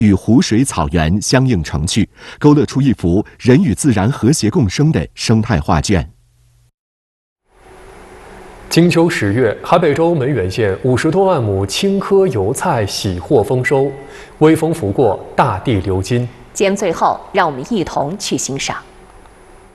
与湖水草原相映成趣，勾勒出一幅人与自然和谐共生的生态画卷。 金秋10月，海北州门源县50多万亩青稞油菜喜获丰收，微风拂过，大地流金。 节目最后，让我们一同去欣赏。